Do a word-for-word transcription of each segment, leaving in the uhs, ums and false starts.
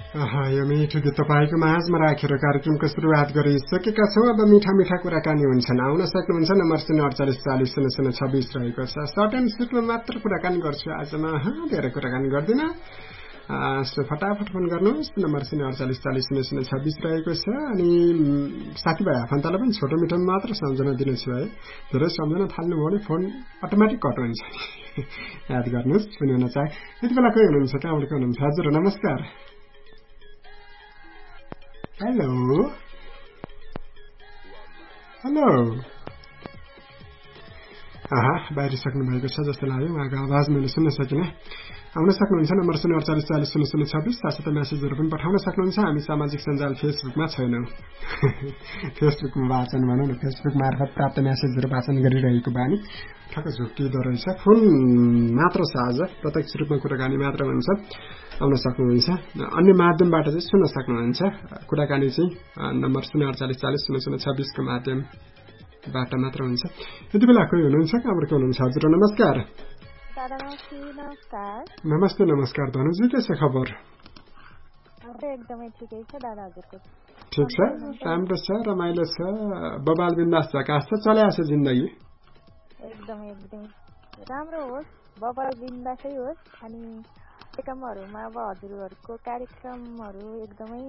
यो मिठो गीत तपाईँको माझमा राखेर कार्यक्रमको सुरुवात गरिसकेका छौँ। अब मिठा मिठा कुराकानी हुन्छन्। आउन सक्नुहुन्छ नम्बर शून्य अडचालिस चालिस शून्य शून्य छब्बिस रहेको छ। सर्ट एन्ड स्विटमा मात्र कुराकानी गर्छु आजमा, धेरै कुराकानी गर्दिनँ। फटाफट फोन गर्नुहोस्। नम्बर शून्य अडचालिस चालिस शून्य शून्य छब्बिस रहेको छ। अनि साथीभाइ आफन्तलाई पनि छोटो मिठोमा मात्र सम्झना दिनेछु है। धेरै सम्झना थाल्नुभयो भने फोन अटोमेटिक कट हुन्छ। याद गर्नुहोस्। सुन्नु चाहे यति बेला कोही हुनुहुन्छ, कहाँबाट को हुनुहुन्छ? हजुर नमस्कार। हेलो हेलो आहा बाहिरिसक्नु भएको छ जस्तो लाग्यो। उहाँको आवाज मैले सुन्न सकिनँ। आउन सक्नुहुन्छ नम्बर शून्य अडचालिस चालिस शून्य शून्य छब्बिस। साथसाथै म्यासेजहरू पनि पठाउन सक्नुहुन्छ। हामी सामाजिक सञ्जाल फेसबुकमा छैनौँ। फेसबुकमा वाचन भनौँ न, फेसबुक मार्फत प्राप्त म्यासेजहरू वाचन गरिरहेको बानी ठक्क झुक्किँदो रहेछ। फोन मात्र छ आज, प्रत्यक्ष रूपमा कुराकानी मात्र हुन्छ। आउन सक्नुहुन्छ। अन्य माध्यमबाट चाहिँ सुन्न सक्नुहुन्छ। कुराकानी चाहिँ नम्बर शून्य अडचालिस चालिस शून्य शून्य छब्बिसको माध्यमबाट मात्र हुन्छ। यति बेला कोही हुनुहुन्छ, कहाँबाट को हुनुहुन्छ? हजुर नमस्कार। नमस्ते नमस्कार धनुजी, के छ खबर? एकदमै ठिकै छ दादा, हजुरको? ठिक छ, राम्रो छ, रमाइलो छ, बबाल बिन्दास झकास छ, चलिआएको छ जिन्दगी? एकदमै एकदमै राम्रो होस्, बबाल बिन्दासै होस्। अनि कार्यक्रमहरूमा अब हजुरहरूको कार्यक्रमहरू एकदमै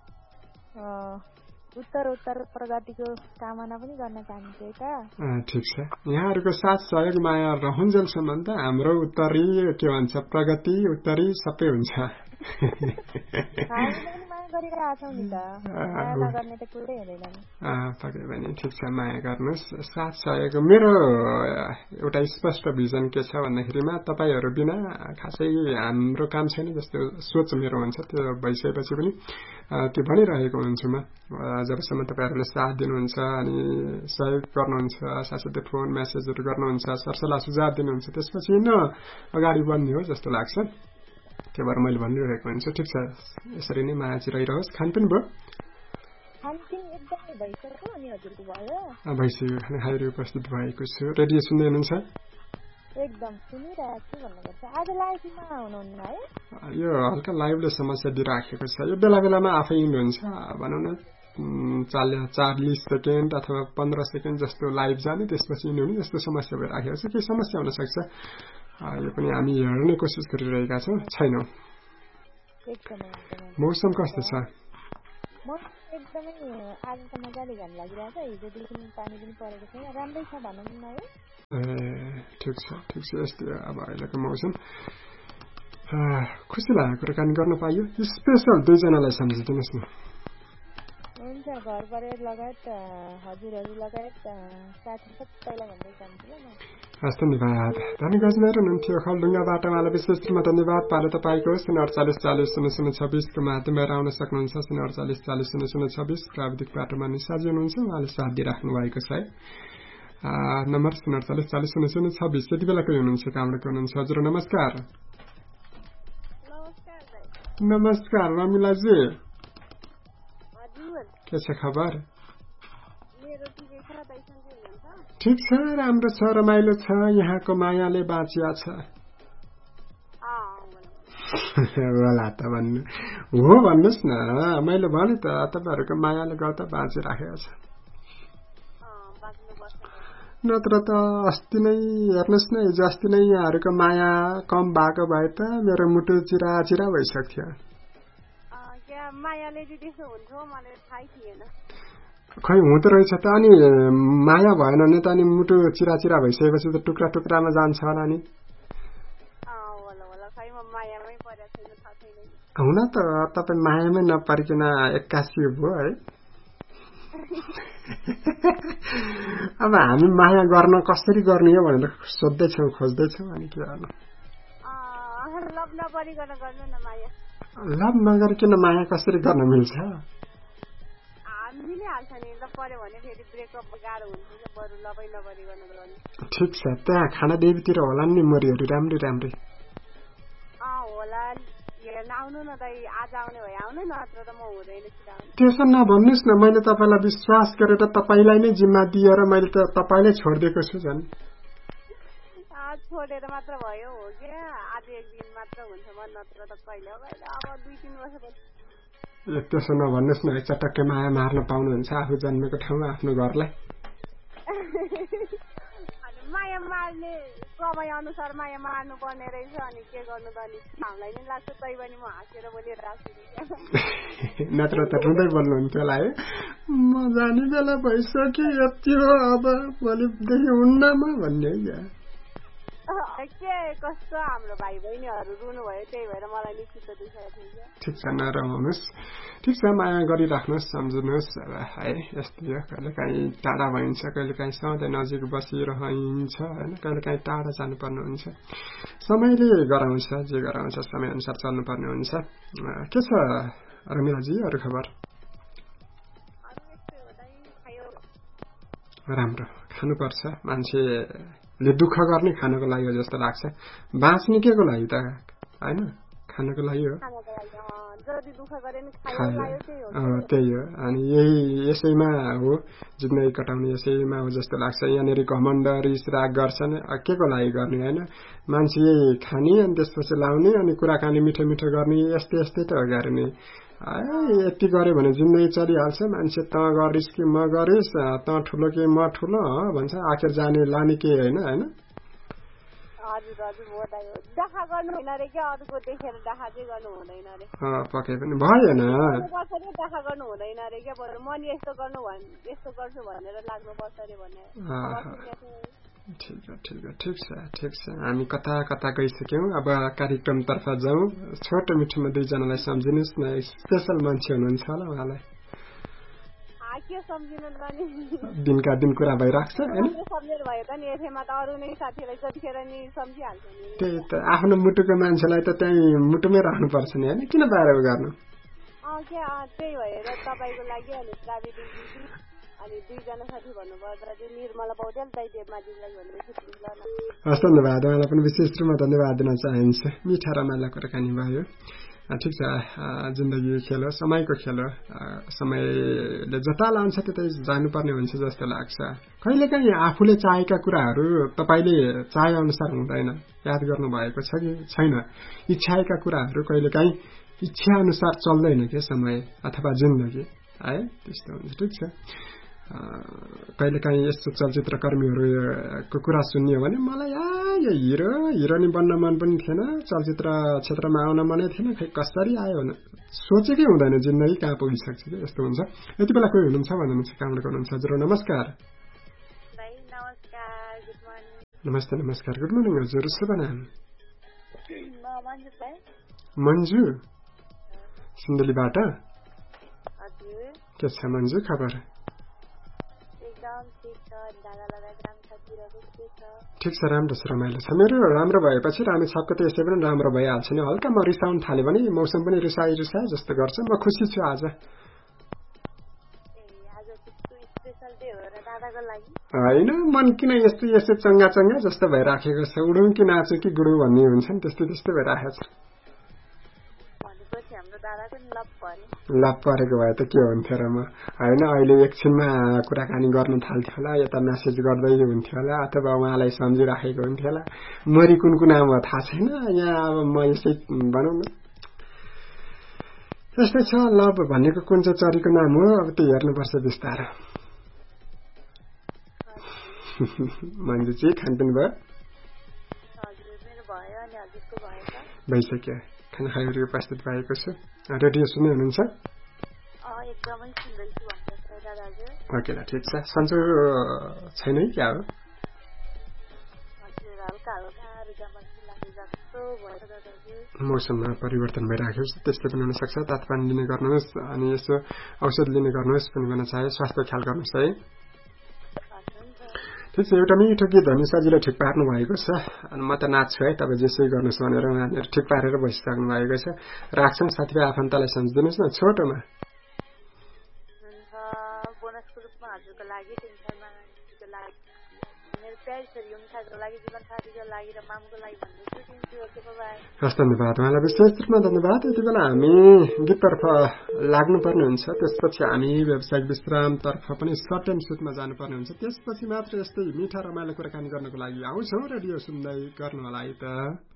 उत्तर उत्तर प्रगतिको कामना पनि गर्न चाहन्छु यता। ठिक छ, यहाँहरूको साथ सहयोग माया रहन्जेलसम्म त हाम्रो उत्तरी के भन्छ प्रगति उत्तरी सबै हुन्छ। पक्कै पनि ठिक छ, माया गर्नुहोस्, साथ सहयोग। मेरो एउटा स्पष्ट भिजन के छ भन्दाखेरिमा तपाईँहरू बिना खासै हाम्रो काम छैन जस्तो सोच मेरो हुन्छ। त्यो भइसकेपछि पनि त्यो भनिरहेको हुन्छु म, जबसम्म तपाईँहरूले साथ दिनुहुन्छ अनि सहयोग गर्नुहुन्छ, साथसाथै फोन म्यासेजहरू गर्नुहुन्छ, सरसल्लाह सुझाव दिनुहुन्छ, त्यसपछि न अगाडि बढ्ने हो जस्तो लाग्छ। त्यही भएर मैले भनिरहेको हुन्छु। ठिक छ, यसरी नै माया चाहिँ रहिरहोस्। खानपिन भयो? भइसक्यो, खाना खाएर उपस्थित भएको छु। रेडियो सुन्दै हुनुहुन्छ? एकदम सुनिरहेको छु भन्नुपर्छ। आज लाइभमा हुनुहुन्न है? यो हल्का लाइभले समस्या दिइराखेको छ। यो बेला बेलामा आफै हिँड्नुहुन्छ, भनौँ न चालिस सेकेन्ड अथवा पन्ध्र सेकेन्ड जस्तो लाइभ जाने, त्यसपछि हिँड्नु यस्तो समस्या भइराखेको छ। केही समस्या हुन सक्छ, यो पनि हामी हेर्ने कोसिस गरिरहेका छौँ, छैनौँ। मौसम कस्तो छ? एकदमै आज त मजाले घाम लागिरहेको छ, हिजोदेखि पानी पनि परेको छैन, राम्रै छ भनौँ न है। ए ठिक छ ठिक छ, यस्तै अब अहिलेको मौसम। खुसी लाग्यो कुराकानी गर्न पाइयो। स्पेसल दुईजनालाई सम्झिदिनुहोस् न। हुन्छ, घर परिवार लगायत हजुरहरू लगायत साथी सबैलाई भन्दै जान्छु ल म। हस् धन्यवाद। धनी गजमेर हुनुहुन्थ्यो खलडुङ्गाबाट। उहाँलाई विशेष रूपमा धन्यवाद पालो तपाईँको। शून्य अडचालिस चालिस शून्य शून्य छब्बिसको माध्यमबाट आउन सक्नुहुन्छ। शून्य अडचालिस चालिस शून्य शून्य छब्बिस प्राविधिक बाटोमा निसाजी हुनुहुन्छ, उहाँले साथ दिइराख्नु भएको छ है। नम्बर शून्य अडचालिस चालिस शून्य शून्य छब्बिस। यति बेला कोही हुनुहुन्छ, कहाँबाट हुनुहुन्छ? हजुर नमस्कार। नमस्कार रमिलाजी, के छ खबर? ठिक छ, राम्रो छ, रमाइलो छ, यहाँको मायाले बाँचिया छ। होला त भन्नु हो, भन्नुहोस् न, मैले भने त तपाईँहरूको मायाले गर्दा बाँचिराखेको छ। नत्र त अस्ति नै हेर्नुहोस् न, हिजो अस्ति नै यहाँहरूको माया कम भएको भए त मेरो मुटु चिरा चिरा भइसक्थ्यो। खै हुँदो रहेछ त, अनि माया भएन भने त अनि मुटु चिरा चिरा भइसकेपछि त टुक्रा टुक्रामा जान्छ होला नि। हुन त तपाईँ मायामै नपरिकन एक्कासी भयो है। अब हामी माया गर्न कसरी गर्ने हो भनेर सोध्दैछौँ, खोज्दैछौँ, अनि के गर्नु। लभ नगरिकन माया कसरी गर्न मिल्छ? ठिक छ, त्यहाँ खाना देवीतिर होला नि मरिहरू राम्रै राम्रै। त्यसो नभन्नुहोस् न, मैले तपाईँलाई विश्वास गरेर तपाईँलाई नै जिम्मा दिएर मैले त तपाईँलाई छोडिदिएको छु झन्। छोडेर मात्र भयो हो क्या आज एक दिन मात्र हुन्छ म नत्र त कहिले अब दुई तीन वर्षपछि त्यसो नभन्नुहोस् न चटक्कै माया मार्न पाउनुहुन्छ आफू जन्मेको ठाउँ आफ्नो घरलाई माया मार्ने समय अनुसार माया मार्नु पर्ने रहेछ अनि के गर्नु त अनि हामीलाई नि लाग्छ तै पनि म हाँसेर बोलिरहेको छु नत्र त रुँदै बोल्नुहुन्थ्यो होला है म जाने बेला भइसक्यो यति हो अब भोलिदेखि हुन्न म भन्ने के कस्तो हाम्रो भाइ बहिनीहरू रुनु भयो त्यही भएर मलाई नि चित्त दुखेको थियो ठिक छ नरमाउनुहोस् ठिक छ माया गरिराख्नुहोस् सम्झिनुहोस् है यस्तो हो कहिले काहीँ टाढा भइन्छ कहिले काहीँ सधैँ नजिक बसिरहन्छ होइन कहिले काहीँ टाढा जानुपर्ने हुन्छ समयले गराउँछ जे गराउँछ समयअनुसार चल्नुपर्ने हुन्छ के छ रमिलाजी अरू खबर राम्रो खानुपर्छ मान्छेले दुःख गर्ने खानको लागि हो जस्तो लाग्छ बाँच्ने के को लागि त होइन खानको लागि हो त्यही हो अनि यही यसैमा हो जिन्दगी कटाउने यसैमा हो जस्तो लाग्छ यहाँनिर घमण्ड रिस राग गर्छन् के को लागि गर्ने होइन मान्छे यही खाने अनि त्यसपछि लाउने अनि कुराकानी मिठो मिठो गर्ने यस्तै यस्तै त हो गर्ने यति गर्यो भने जिन्दगी चलिहाल्छ मान्छे त गरिस् कि म गरिस् त ठुलो कि म ठुलो भन्छ आखिर जाने लाने के होइन होइन पक्कै पनि भएन ठिक छ ठिक छ ठिक छ ठिक छ हामी कता कता गइसक्यौँ अब कार्यक्रमतर्फ जाउँ छोटो मिठोमा दुईजनालाई सम्झिनुहोस् न स्पेसल मान्छे हुनुहुन्छ होला उहाँलाई दिनका दिन कुरा भइरहेको छ त्यही त आफ्नो मुटुको मान्छेलाई त त्यही मुटुमै राख्नुपर्छ नि होइन किन बाहिर गर्नु त्यही भएर तपाईँको लागि अनि दुईजना साथी भन्नुपर्दा त्यो निर्मला पौडेल दाइ देवमाजीलाई भनेपछि हस् धन्यवाद उहाँलाई पनि विशेष रूपमा धन्यवाद दिन चाहन्छु मिठा रमाइलो कुराकानी भयो ठिक छ जिन्दगी खेल हो समयको खेल हो समयले जता लान्छ त्यतै जानुपर्ने हुन्छ जस्तो लाग्छ कहिलेकाहीँ आफूले चाहेका कुराहरू तपाईँले चाहे अनुसार हुँदैन याद गर्नु भएको छ कि छैन इच्छाएका कुराहरू कहिलेकाहीँ इच्छा अनुसार चल्दैन के समय अथवा जिन्दगी है त्यस्तो हुन्छ ठिक छ कहिलेकाहीँ यस्तो चलचित्र कर्मीहरूको कुरा सुन्यो भने मलाई यो हिरो हिरोनी बन्न मन पनि थिएन चलचित्र क्षेत्रमा आउन मनै थिएन खै कसरी आयो भने सोचेकै हुँदैन जिन्दगी कहाँ पुगिसक्छ कि यस्तो हुन्छ यति बेला कोही हुनुहुन्छ भन्नुहुन्छ कहाँबाट गर्नुहुन्छ हजुर नमस्कार नमस्ते नमस्कार गुड मर्निङ हजुर शुभ नाम मन्जु सिन्धुलीबाट के छ मन्जु खबर ठिक छ राम्रो छ रमाइलो छ मेरो राम्रो भएपछि रामेछापको त यसै पनि राम्रो भइहाल्छ नि हल्का म रिसाउन थाल्यो भने मौसम पनि रिसाइ रिसाए जस्तो गर्छ म खुसी छु आज होइन मन किन यस्तो यस्तो चङ्गा चङ्गा जस्तो भइराखेको छ उडौँ कि नाचौँ कि गुडौँ भन्ने हुन्छ नि त्यस्तो त्यस्तो भइराखेको छ लप परेको भए त के हुन्थ्यो र म होइन अहिले एकछिनमा कुराकानी गर्न थाल्थ्यो होला यता मेसेज गर्दै हुन्थ्यो होला अथवा उहाँलाई सम्झिराखेको हुन्थ्यो होला मरि कुन कुन नाम हो थाहा छैन यहाँ अब म यसै भनौँ न त्यस्तै छ लभ भनेको कुन चाहिँ चरीको नाम हो अब त्यो हेर्नुपर्छ बिस्तारो मन्जु चाहिँ खानपिन भयो भइसक्यो खाना खानेको प्रस्तुत भएको छ रेडियो सुन्दै हुनुहुन्छ ओके ल ठिक छ सन्चो छैन है क्या हो मौसममा परिवर्तन भइराखेको छ त्यस्तो पनि हुनसक्छ तातोपानी लिने गर्नुहोस् अनि यसो औषध लिने गर्नुहोस् पनि भन्न चाहे स्वास्थ्य ख्याल गर्नुहोस् है ठिक छ एउटा मिठो गीत धनी सजिलो ठिक पार्नु भएको छ अनि म त नाच्छु है तपाईँ जेसै गर्नुहोस् भनेर उहाँहरू ठिक पारेर बसिसक्नु भएको छ राख्छन् साथीभाइ आफन्तलाई सम्झिदिनुहोस् न छोटोमा मेरो प्यारी छोरी युनिसाको लागि जीवन साथीको लागि र मामको लागि भन्दै छुटिन्छु। Okay bye. हस् धन्यवाद उहाँलाई विशेष रूपमा धन्यवाद। यति बेला हामी गीततर्फ लाग्नुपर्ने हुन्छ, त्यसपछि हामी व्यावसायिक विश्रामतर्फ पनि सर्ट एन्ड सुटमा जानुपर्ने हुन्छ। त्यसपछि मात्र यस्तै मिठा रमाइलो कुराकानी गर्नको लागि आउँछौँ। रेडियो सुन्दै गर्नु होला है त।